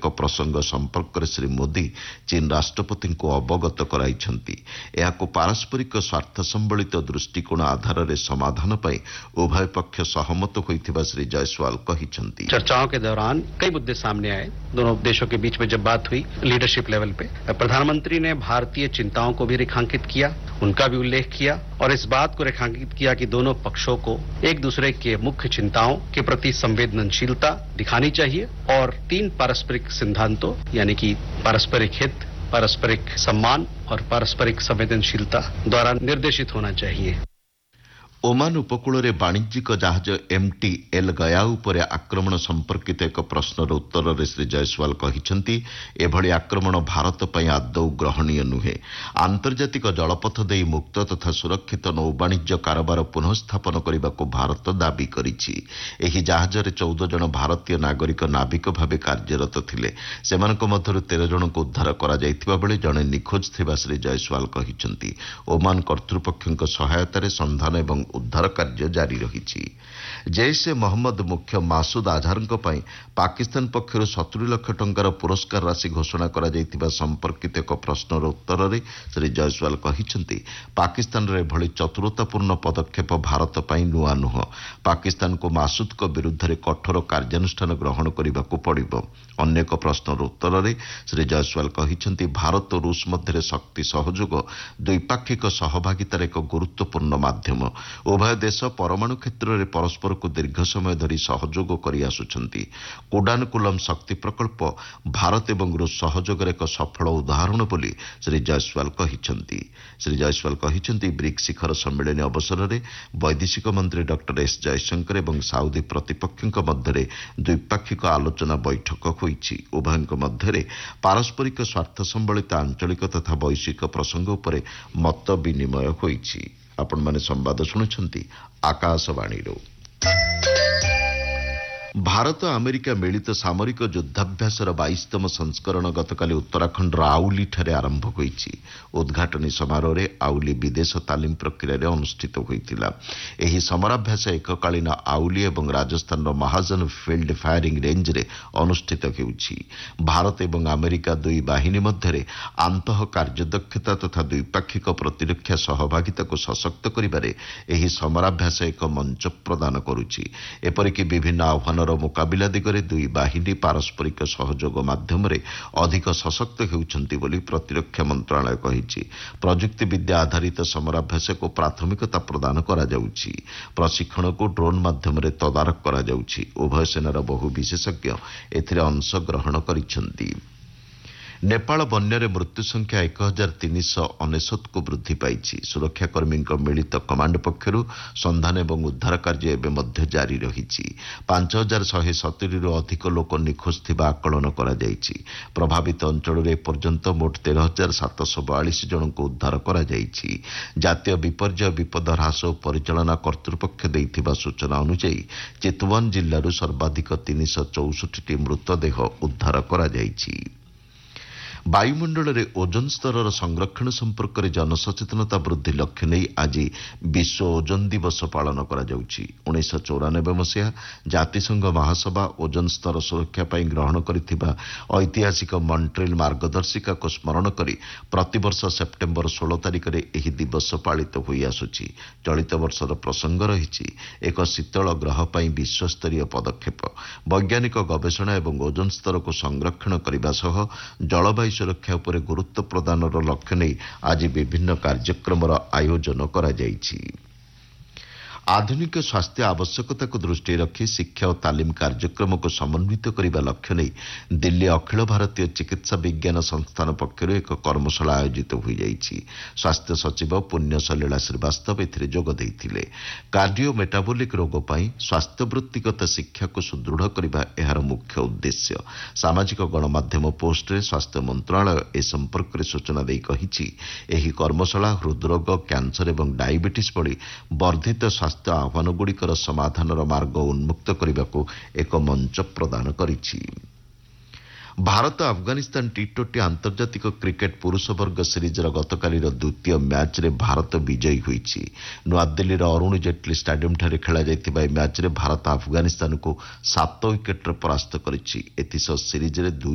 प्रसंग संपर्क में श्री मोदी चीन राष्ट्रपति को अवगत कराइछन्ति। एहाको पारस्परिक स्वार्थ संबलित दृष्टिकोण आधार में समाधान पर उभय पक्ष सहमत होइथिबा श्री जायसवाल कहिछन्ति। चर्चाओं के दौरान कई मुद्दे सामने आए। दोनों देशों के बीच में जब बात हुई लीडरशिप लेवल पे, प्रधानमंत्री ने भारतीय चिंताओं को भी रेखांकित किया, उनका भी उल्लेख किया और इस बात को रेखांकित किया कि दोनों पक्षों को एक दूसरे के मुख्य चिंताओं के प्रति संवेदनशीलता दिखानी चाहिए और 3 पारस्परिक सिद्धांतों यानी कि पारस्परिक हित, पारस्परिक सम्मान और पारस्परिक संवेदनशीलता द्वारा निर्देशित होना चाहिए। ओमान उपकूल में वाणिज्यिक जहाज MT एल गया उपर आक्रमण संपर्कित एक प्रश्नर उत्तर में श्री जायसवाल कहिछन्ति एभली आक्रमण भारत पई आदौ ग्रहणीय नुहे। आंतर्जातिक जलपथ देई मुक्त तथा सुरक्षित नौवाणिज्य कारोबार पुनःस्थापन करने को भारत दाबी करिछि। एही जहाजरे 14 जन भारतीय नागरिक नाविक भावे कार्यरत थिले। सेमानक मध्यरु 13 जन को उद्धार करा जायथिबा बेले जणे निखोज थिबा श्री जायसवाल कहिछन्ति। ओमान कर्तृपक्षक सहायतार संधान एवं उद्धार कार्य जारी रही। जैश ए मोहम्मद मुख्य मासूद आजहरଙ୍କ ପାଇଁ पाकिस्तान पक्षर 70 लाख टंकार पुरस्कार राशि घोषणा करा जायतिबा संपर्कित एक प्रश्नर उत्तर में श्री जायसवाल कहिछन्ति पाकिस्तान रे भली चतुरतापूर्ण पदक्षेप भारत ପାଇଁ नुआ नुह। पाकिस्तान को मासूद को विरुद्ध रे कठोर कार्यानुष्ठान ग्रहण करबाकू पड़िबो। अन्य एक प्रश्नर उत्तर में श्री जायसवाल कहिछन्ति भारत और रूस मध्य शक्ति सहयोग द्विपाक्षिक सहभागितार एक गुरुत्वपूर्ण माध्यम। उभय देश परमाणु क्षेत्र में परस्पर को दीर्घ समय धरी सहयोग करि आसुछन्ति। कुडानकुलम शक्ति प्रकल्प भारत एवं रूस सहयोग एक सफल उदाहरण बोली श्री जायसवाल कहिछन्ति। श्री जायसवाल कहिछन्ति ब्रिक्स शिखर सम्मेलन अवसर में वैदेशिक मंत्री डॉक्टर एस जयशंकर एवं साउदी प्रतिपक्षों मध्य द्विपाक्षिक आलोचना बैठक होईछि। उभयଙ୍କ मध्य पारस्परिक स्वार्थ संबलित आंचलिक तथा वैश्विक प्रसंग उपर मत विनिमय होईछि। आपण माने संवाद शुणुछन्ति आकाशवाणी। भारत अमेरिका मिलित सामरिक युद्धाभ्यासर 22तम संस्करण गतकाली उत्तराखंड आउली ठारे आरंभ होईछि। उद्घाटनी समारोह रे आउली विदेश तालीम प्रक्रिया अनुष्ठित होइतिला। एही समराभ्यास एककालीन आउली एवं राजस्थान महाजन फील्ड फायरिंग रेंज रे अनुष्ठित हेउछि। भारत एवं अमेरिका दुई बाहिनी मध्य आंतः कार्यदक्षता तथा द्विपाक्षिक प्रतिरक्षा सहभागिता को सशक्त करिबारे एही समराभ्यास एक मंच प्रदान करुछि। एपरिक विभिन्न आह्वान मुकाबिला दिगरे दुई बाहिनी पारस्परिक सहयोग माध्यम अधिक सशक्त हेउछन्ति बोली प्रतिरक्षा मंत्रालय कहिछि। प्रजुक्ति विद्या आधारित समराभ्यास को प्राथमिकता प्रदान करा जाउछि। प्रशिक्षण को ड्रोन माध्यम तदारख करा जाउछि। उभय सेनार बहु विशेषज्ञ एथिरे अंश ग्रहण करिछन्ति। नेपाल बन्यारे मृत्यु संख्या 1399 को वृद्धि पाइछि। सुरक्षाकर्मी मिलित कमांड पक्षरु संधान एवं उद्धार कार्य एवं मध्य जारी रहिछि। 5170 रु अधिक लोक निखोज थिबा आकलन करा जाइछि। प्रभावित अंचल रे पर्यंत मोट 13742 जन को उद्धार करा जाइछि। जातीय विपर्यय विपद ह्रास और परिचालना कर्तृपक्ष दैथिबा सूचना अनुसार चितवन जिल्लारु सर्वाधिक 364 मृतदेह उद्धार करा जाइछि। वायुमंडल में ओजोन स्तर संरक्षण संपर्क में जनसचेतनता वृद्धि लक्ष्य नहीं आज विश्व ओजोन दिवस पालन करा जाउछि। 1994 मसीहा जातिसंघ महासभा ओजोन स्तर सुरक्षा पर ग्रहण करथिबा ऐतिहासिक मॉन्ट्रियल मार्गदर्शिका को स्मरण करी प्रतिवर्ष सेप्टेम्बर 16 तारिख में यह दिवस पालित होई आसुछि। चलित वर्षर प्रसंग रही एक शीतल ग्रह पर विश्वस्तरीय पदक्षेप वैज्ञानिक गवेषणा एवं ओजोन स्तर को संरक्षण करने सह जलवायु सुरक्षा उपर गुरुत्व प्रदानर लक्ष्य नहीं आज विभिन्न कार्यक्रम आयोजन करा जाइछि। आधुनिक स्वास्थ्य आवश्यकता को दृष्टि रखी शिक्षा और तालीम कार्यक्रम को समन्वित करने लक्ष्य नहीं दिल्ली अखिल भारतीय चिकित्सा विज्ञान संस्थान पक्षर एक कर्मशाला आयोजित हो जाइछि। स्वास्थ्य सचिव पुण्य सलीला श्रीवास्तव एथिरे जोग देइथिले। कार्डियो मेटाबोलिक रोग पई स्वास्थ्य वृत्तिगत शिक्षा को सुदृढ़ करबा एहार मुख्य उद्देश्य। सामाजिक गणमाध्यम पोस्ट रे स्वास्थ्य मंत्रालय ए संपर्क रे सूचना देई कहिछि एही कर्मशाला हृदरोग कैंसर एवं डायबिटीज भली वर्धित स्वास्थ्य आह्वानगुड़िकर समाधानर मार्ग उन्मुक्त करने को एक मंच प्रदान करिछि। भारत अफगानिस्तान टी20 आंतर्जातिक क्रिकेट पुरुष वर्ग सीरीजर गतकाली द्वितीय मैच रे भारत विजयी होईछि। नुआदिल्लीर अरुण जेटली स्टाडियम ठारे खेला जायतिबा मैच रे भारत अफगानिस्तान को 7 विकेट परास्त करिछि। एथिसह सीरीज रे